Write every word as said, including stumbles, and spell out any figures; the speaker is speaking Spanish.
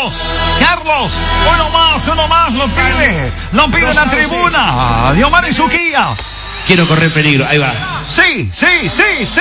Carlos, Carlos, uno más, uno más, lo pide, lo pide la tribuna. Diomar y Suquía. Quiero correr peligro, ahí va. Sí, sí, sí, sí.